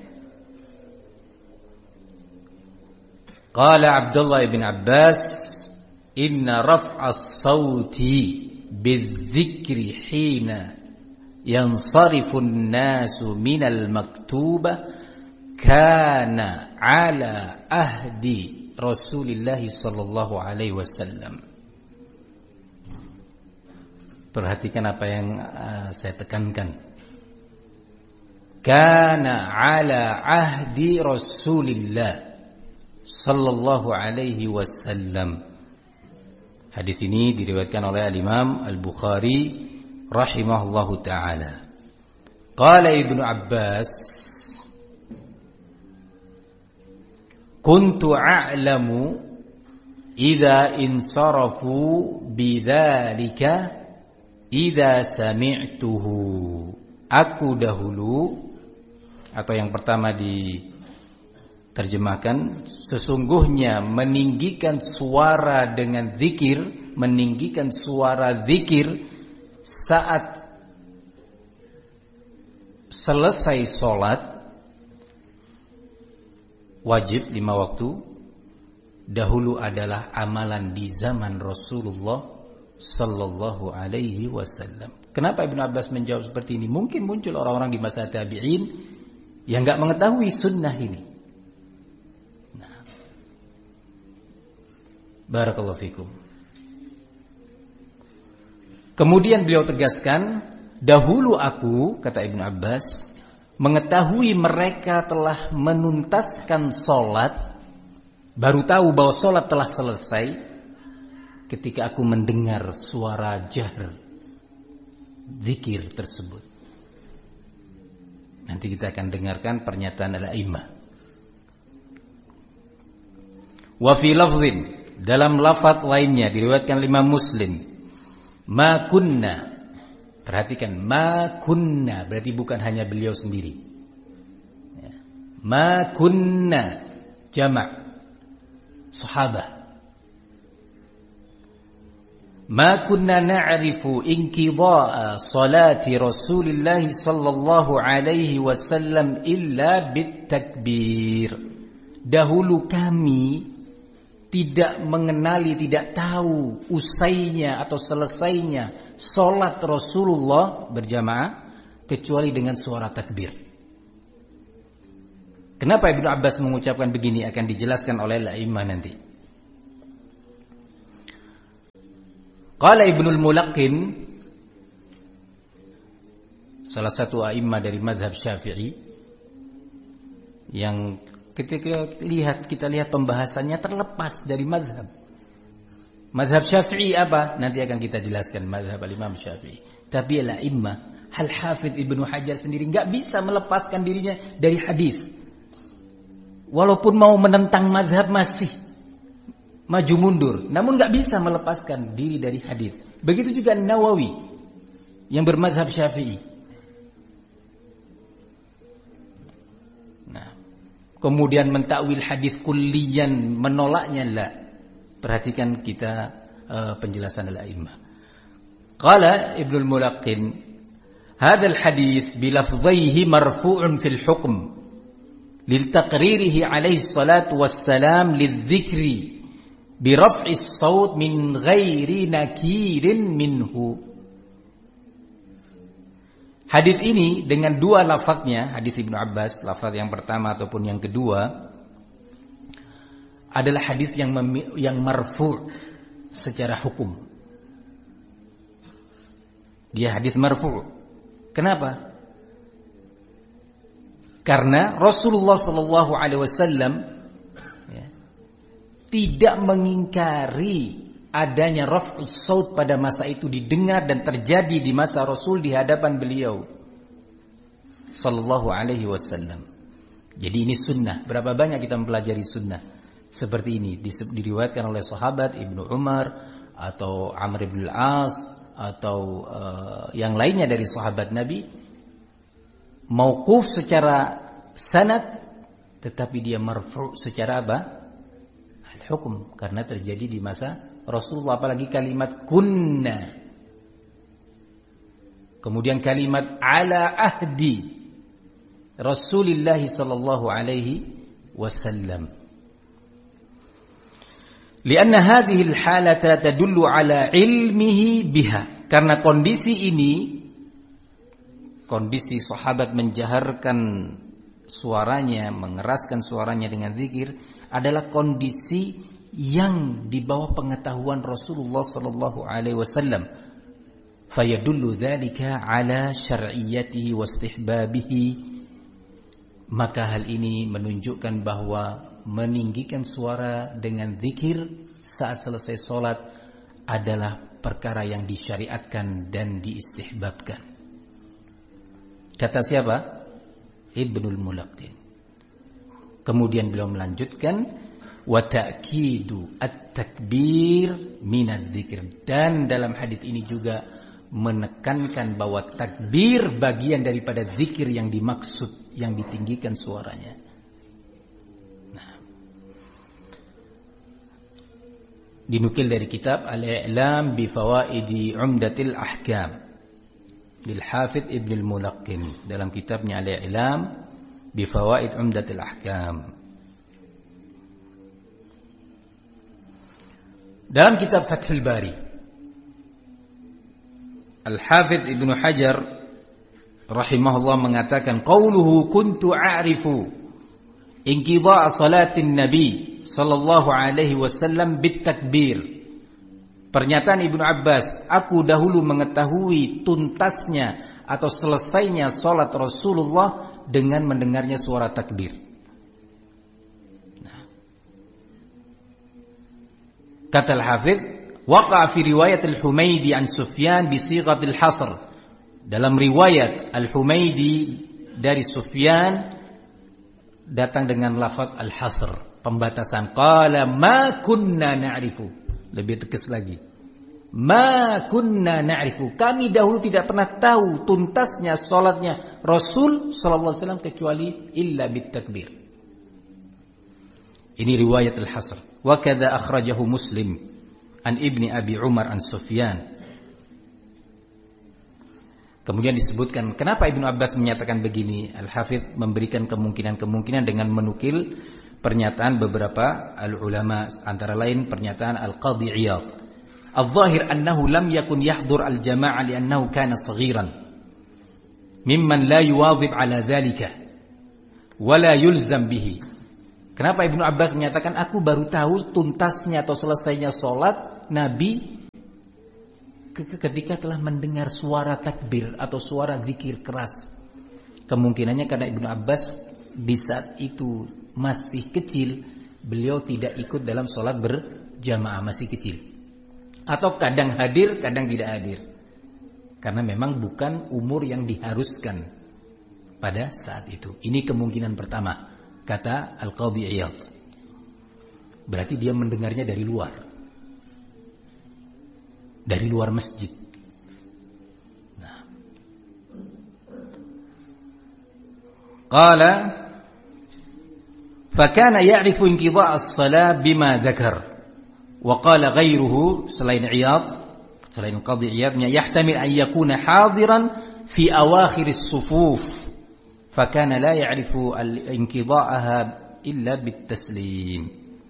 Qala Abdullah ibn Abbas, inna raf'as sawti bidzikri hina yansarifu an-nasu minal maktubah kana ala ahdi Rasulillah sallallahu alaihi wasallam. Perhatikan apa yang uh, saya tekankan. Kana ala ahdi Rasulillah sallallahu alaihi wasallam. Hadis ini diriwayatkan oleh Al-Imam Al-Bukhari rahimahullahu taala. Qala Ibnu Abbas, kuntu a'lamu idza insarafu bidzalika idza sami'tuhu. Aku dahulu, atau yang pertama diterjemahkan, sesungguhnya meninggikan suara dengan zikir, meninggikan suara zikir saat selesai sholat wajib lima waktu, dahulu adalah amalan di zaman Rasulullah sallallahu alaihi wasallam. Kenapa Ibnu Abbas menjawab seperti ini? Mungkin muncul orang-orang di masa tabi'in yang enggak mengetahui sunnah ini. Nah, barakallahu fikum. Kemudian beliau tegaskan, dahulu aku, kata Ibnu Abbas, mengetahui mereka telah menuntaskan sholat, baru tahu bahwa sholat telah selesai ketika aku mendengar suara jahr zikir tersebut. Nanti kita akan dengarkan pernyataan al-a'immah. Wa fi lafdhin, dalam lafaz lainnya diriwayatkan Imam Muslim, ma kunna, perhatikan, ma kunna berarti bukan hanya beliau sendiri. Ma kunna jama' sahabah. Ma kunna na'rifu inqidha'a salati Rasulillah sallallahu alaihi wasallam illa bitakbir. Dahulu kami tidak mengenali, tidak tahu usainya atau selesainya sholat Rasulullah berjamaah kecuali dengan suara takbir. Kenapa Ibnu Abbas mengucapkan begini akan dijelaskan oleh al-a'immah nanti. Qala Ibnul Mulaqqin, salah satu a'immah dari mazhab Syafi'i, yang ketika lihat kita lihat pembahasannya terlepas dari mazhab. Mazhab Syafi'i apa? Nanti akan kita jelaskan mazhab al-Imam Syafi'i. Tapi al-a'immah, Al-Hafidz Ibnu Hajar sendiri enggak bisa melepaskan dirinya dari hadis. Walaupun mau menentang mazhab masih maju mundur, namun enggak bisa melepaskan diri dari hadis. Begitu juga Nawawi yang bermazhab Syafi'i. Nah, kemudian mentakwil hadis kulliyan, menolaknya la. Perhatikan kita uh, penjelasan al-a'immah. Qala Ibnul Mulaqqin, hadzal hadis bilafdhihi marfu'un fil hukm liltaqririhi alaihi salatu wassalam lidzikri biraf'i as-saut min ghairi nakirin minhu. Hadis ini dengan dua lafaznya, hadis Ibnu Abbas, lafaz yang pertama ataupun yang kedua, adalah hadis yang mem- yang marfu' secara hukum. Dia hadis marfu'. Kenapa? Karena Rasulullah sallallahu alaihi wasallam ya, tidak mengingkari adanya raf'us saut pada masa itu didengar dan terjadi di masa Rasul di hadapan beliau sallallahu alaihi wasallam. Jadi ini sunnah. Berapa banyak kita mempelajari sunnah seperti ini, diriwayatkan oleh sahabat Ibnu Umar atau Amr bin al-As atau uh, yang lainnya dari sahabat Nabi, mauquf secara sanad tetapi dia marfu' secara apa? Al-hukum, karena terjadi di masa Rasulullah, apalagi kalimat kunna. Kemudian kalimat ala ahdi Rasulullah sallallahu alaihi wasallam. Lianna hadhihi al-halata tadullu ala ilmihi biha. Karena kondisi ini, kondisi sahabat menjaharkan suaranya, mengeraskan suaranya dengan zikir, adalah kondisi yang di bawah pengetahuan Rasulullah sallallahu alaihi wasallam. Fayadullu dzalika ala syar'iyyatihi wa istihbabihi. Maka hal ini menunjukkan bahwa meninggikan suara dengan zikir saat selesai salat adalah perkara yang disyariatkan dan diistihbabkan. Kata siapa? Ibnul Mulaqqin. Kemudian beliau melanjutkan, wa ta'kidu at-takbir minadz dzikr. Dan dalam hadis ini juga menekankan bahwa takbir bagian daripada zikir yang dimaksud, yang ditinggikan suaranya. Nah, dinukil dari kitab Al-I'lam bi Fawaidi Umdatil Ahkam bil Hafidz Ibnul Mulaqqin, dalam kitabnya Al-I'lam bi Fawaid Umdatil Ahkam. Dalam kitab Fathul Bari, Al-Hafidz Ibnu Hajar rahimahullah mengatakan, qauluhu kuntu a'rifu inqidha'a salatin nabi sallallahu alaihi wasallam bit takbir. Pernyataan Ibnu Abbas, aku dahulu mengetahui tuntasnya atau selesainya salat Rasulullah dengan mendengarnya suara takbir. Nah. Kata Al-Hafidz, waqa'a fi riwayat Al-Humaidi an Sufyan bi sighatil hasr. Dalam riwayat Al-Humaidi dari Sufyan datang dengan lafaz al-hasr, pembatasan. Qala ma kunna na'rifu. Lebih tegas lagi. Ma kunna na'rifu. Kami dahulu tidak pernah tahu tuntasnya salatnya Rasul sallallahu alaihi wasallam kecuali illa bit takbir. Ini riwayat al-hasr. Wa kadza akhrajahu Muslim an Ibni Abi Umar an Sufyan. Kemudian disebutkan kenapa Ibnu Abbas menyatakan begini. Al-Hafidz memberikan kemungkinan-kemungkinan dengan menukil pernyataan beberapa al-ulama, antara lain pernyataan Al-Qadhi Iyad. Al-zahir annahu lam yakun yahdhur al-jama'ah li'annahu kana saghiran mimman la yuwadhib ala dhalika wa la yulzam bihi. Kenapa Ibnu Abbas menyatakan aku baru tahu tuntasnya atau selesainya salat Nabi ketika telah mendengar suara takbir atau suara zikir keras. Kemungkinannya karena Ibnu Abbas di saat itu masih kecil, beliau tidak ikut dalam sholat berjamaah, masih kecil. Atau kadang hadir, kadang tidak hadir. Karena memang bukan umur yang diharuskan pada saat itu. Ini kemungkinan pertama, kata Al-Qadhi Iyad. Berarti dia mendengarnya dari luar. Dari luar masjid. Nah. Qala فكان يعرف انقضاء الصلاة بما ذكر وقال غيره selain Iyad selain Qadhi Iyadnya يحتمل أن يكون حاضرا في أواخر الصفوف فكان لا يعرف انقضاءها إلا بالتسليم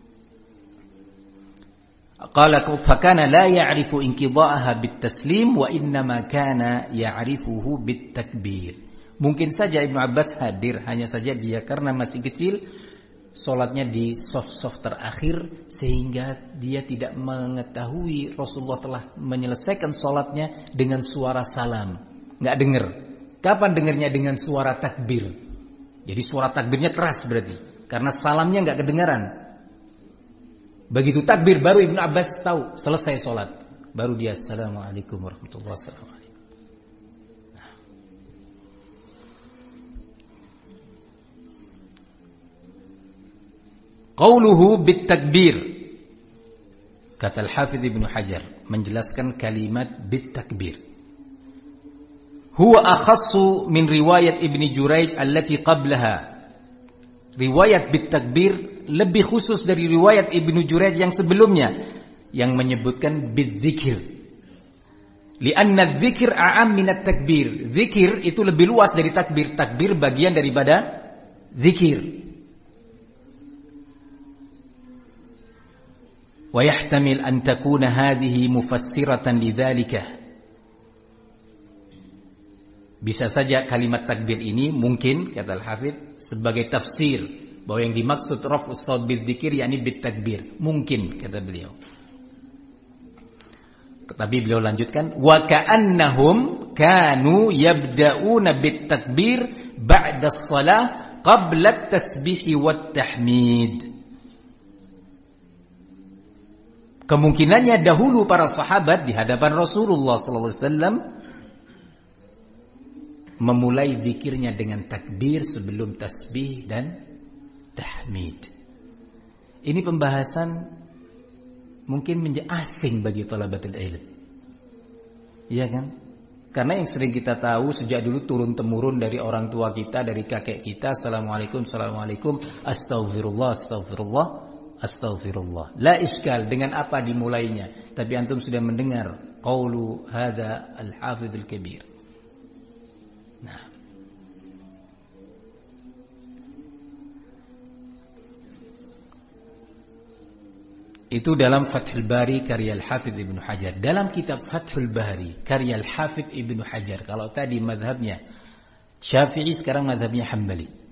قال فكان لا يعرف انقضاءها بالتسليم وإنما كان يعرفه بالتكبير. Mungkin saja Ibnu Abbas hadir, hanya saja dia karena masih kecil sholatnya di soft-soft terakhir, sehingga dia tidak mengetahui Rasulullah telah menyelesaikan sholatnya dengan suara salam. Nggak dengar. Kapan dengarnya? Dengan suara takbir. Jadi suara takbirnya keras berarti, karena salamnya nggak kedengaran. Begitu takbir baru Ibnu Abbas tahu selesai sholat. Baru dia assalamualaikum warahmatullahi wabarakatuh. Qauluhu bitakbir, kata Al-Hafidh Ibnu Hajar menjelaskan kalimat bitakbir, huwa akhassu min riwayat Ibni Jurayj allati qablaha. Riwayat bitakbir lebih khusus dari riwayat Ibnu Jurayj yang sebelumnya yang menyebutkan bidzikir. Lianna dzikir a'am min at-takbir. Zikir itu lebih luas dari takbir. Takbir bagian daripada zikir. ويحتمل أن تكون هذه مفسرة لذلك. Bisa saja kalimat takbir ini mungkin, kata Al-Hafidh, sebagai tafsir bahwa yang dimaksud raf'us shaut bidzikir yakni bitakbir. Mungkin, kata beliau. Tapi beliau lanjutkan, wa ka'annahum kanu yabda'una bitakbir ba'da as-shalah qabla at-tasbih wat tahmid. Kemungkinannya dahulu para sahabat di hadapan Rasulullah sallallahu alaihi wasallam memulai zikirnya dengan takbir sebelum tasbih dan tahmid. Ini pembahasan mungkin menjadi asing bagi thalabatul ilm. Iya kan? Karena yang sering kita tahu sejak dulu turun temurun dari orang tua kita, dari kakek kita, assalamualaikum, assalamualaikum, astaghfirullah, astaghfirullah. Astaghfirullah. La iskal dengan apa dimulainya. Tapi antum sudah mendengar qaulu hadza al-Hafidh al-Kabir. Nah. Itu dalam Fathul Bari karya Al-Hafidh Ibnu Hajar. Dalam kitab Fathul Bari karya Al-Hafidh Ibnu Hajar, kalau tadi mazhabnya Syafi'i, sekarang mazhabnya Hambali.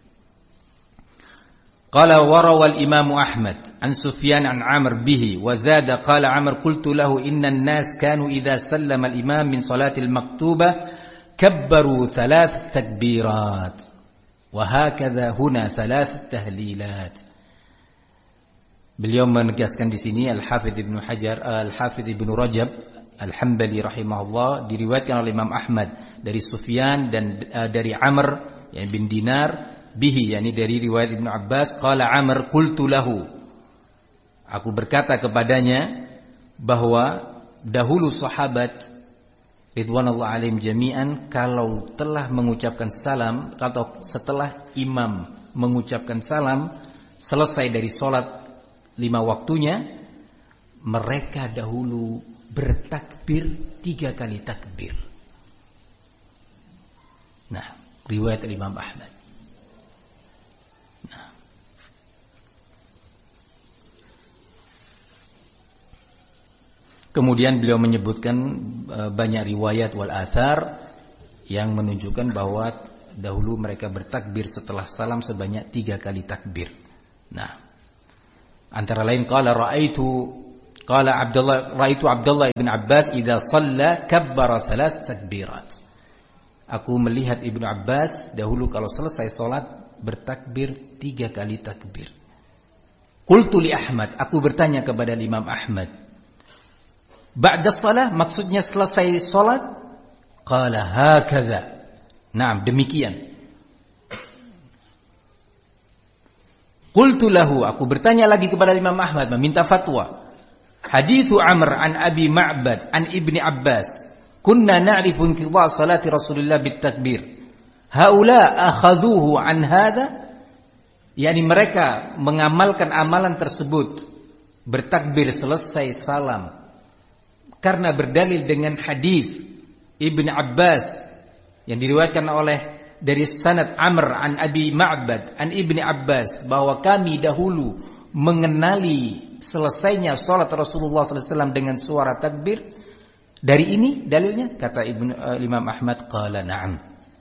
Qala wa rawal Imam Ahmad an Sufyan an Amr bihi wa zada qala Amr qultu lahu inna an-nas kanu idza sallama al-imam min salati al-maktubah kabbaru thalath takbirat wa hakadha huna thalath tahlilat. Beliau menegaskan di sini Al-Hafidh Ibnu Hajar, Al-Hafidh Ibnu Rajab Al-Hambali rahimahullah, diriwayatkan oleh Imam Ahmad dari Sufyan dan uh, dari Amr yang bin Dinar bihi, yakni dari riwayat Ibnu Abbas, qala Amr qultu lahu, aku berkata kepadanya bahwa dahulu sahabat ridwanullah alaihim jami'an kalau telah mengucapkan salam atau setelah imam mengucapkan salam selesai dari salat lima waktunya, mereka dahulu bertakbir tiga kali takbir. Nah, riwayat Imam Ahmad. Kemudian beliau menyebutkan banyak riwayat wal athar yang menunjukkan bahwa dahulu mereka bertakbir setelah salam sebanyak tiga kali takbir. Nah, antara lain qala ra'aitu qala Abdullah ra'aitu Abdullah ibn Abbas idza shalla kabbara thalath takbirat. Aku melihat Ibnu Abbas dahulu kalau selesai salat bertakbir tiga kali takbir. Qultu li Ahmad, aku bertanya kepada Imam Ahmad, ba'da shalah maksudnya selesai salat? Qala hakadha. Naam, demikian. Qultu lahu, aku bertanya lagi kepada Imam Ahmad meminta fatwa. Hadithu Amr an Abi Ma'bad an Ibni Abbas, kunna na'rifu inqidha' salati Rasulillah bitakbir. Haula akhadhuhu an hadha? Yani mereka mengamalkan amalan tersebut, bertakbir selesai salam, karena berdalil dengan hadis Ibn Abbas yang diriwayatkan oleh dari sanad Amr an Abi Ma'bad an Ibni Abbas bahwa kami dahulu mengenali selesainya salat Rasulullah sallallahu alaihi wasallam dengan suara takbir. Dari ini dalilnya, kata Ibn, uh, Imam Ahmad, qala na'am.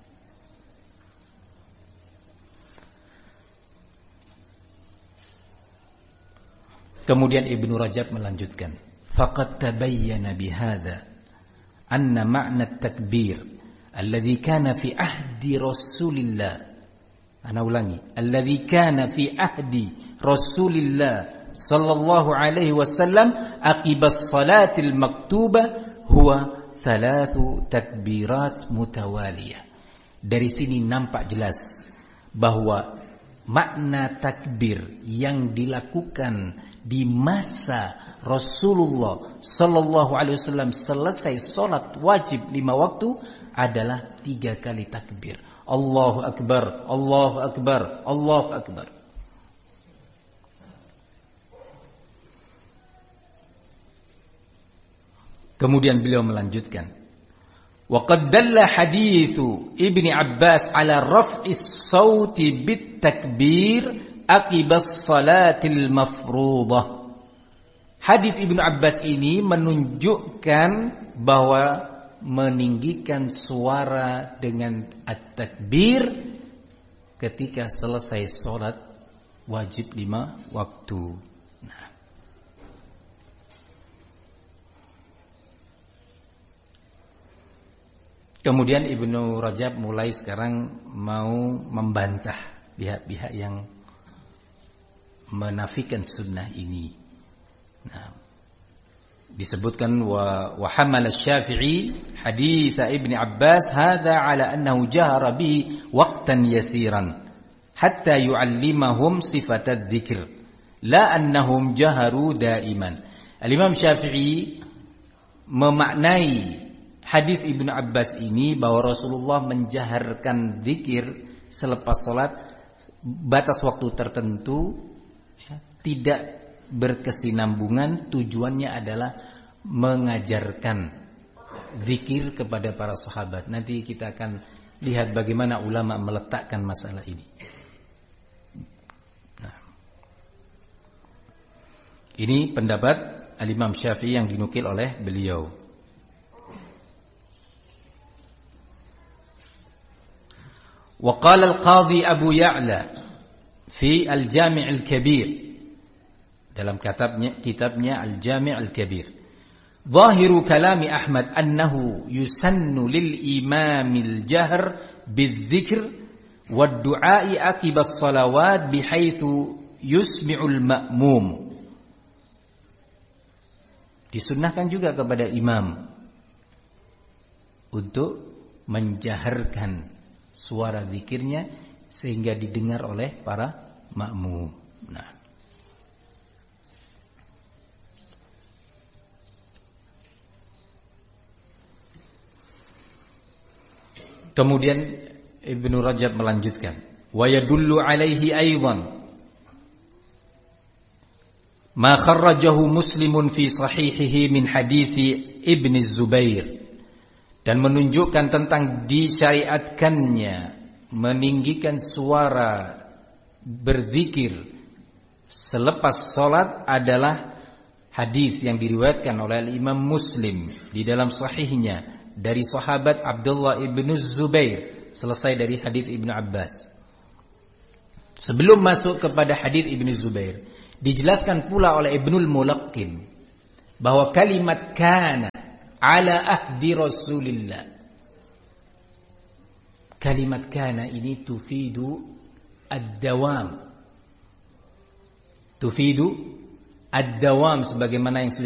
Kemudian Ibnu Rajab melanjutkan, faqad tabayyana bihadza anna ma'na at-takbir alladhi kana fi ahdi Rasulillah. Ana ulangi, alladhi kana fi ahdi Rasulillah sallallahu alaihi wasallam aqibas salatil maktubah huwa thalathu takbirat mutawaliyah. Dari sini nampak jelas bahwa makna takbir yang dilakukan di masa Rasulullah sallallahu alaihi wasallam selesai salat wajib lima waktu adalah tiga kali takbir. Allahu akbar, Allahu akbar, Allahu akbar. Kemudian beliau melanjutkan, wa qad dalla haditsu Ibni Abbas ala raf'is sauti bit takbir aqibas salatil mafruḍah. Hadis Ibnu Abbas ini menunjukkan bahwa meninggikan suara dengan at-takbir ketika selesai sholat wajib lima waktu. Nah. Kemudian Ibnu Rajab mulai sekarang mau membantah pihak-pihak yang menafikan sunnah ini. Nah, disebutkan wa wa hamal asy-Syafi'i hadits Ibnu Abbas hadza ala annahu jahara bihi waqtan yasiran hatta yu'allimahum sifat adz-dzikr la annahum jaharu daiman. Al-Imam Syafi'i memaknai hadits Ibnu Abbas ini bahwa Rasulullah menjaharkan zikir selepas salat batas waktu tertentu, ya, tidak berkesinambungan, tujuannya adalah mengajarkan zikir kepada para sahabat. Nanti kita akan lihat bagaimana ulama meletakkan masalah ini. Nah, ini pendapat Al-Imam Syafi'i yang dinukil oleh beliau. Wa qala al-Qadhi Abu Ya'la fi Al-Jami' Al-Kabir, dalam kitabnya kitabnya Al-Jami' Al-Kabir, zahiru kalami Ahmad annahu yusannu lil imamil jahr bidzikr wad du'a'i aqiba as-salawat bihaitsu yusmi'ul ma'mum. Disunnahkan juga kepada imam untuk menjaharkan suara zikirnya sehingga didengar oleh para makmum. Nah, kemudian Ibnu Rajab melanjutkan, wa yadullu alaihi aidan ma kharrajahu Muslimun fi sahihihi min hadithi Ibn Zubair, dan menunjukkan tentang disyariatkannya meninggikan suara berzikir selepas salat adalah hadis yang diriwayatkan oleh Imam Muslim di dalam sahihnya dari sahabat Abdullah ibn Zubair, selesai dari hadis Ibnu Abbas. Sebelum masuk kepada hadis Ibnu Zubair, dijelaskan pula oleh Ibnul Mulaqqin bahwa kalimat kana ala ahdi Rasulillah, kalimat kana ini tufidu ad-dawam, tufidu ad-dawam sebagaimana yang sudah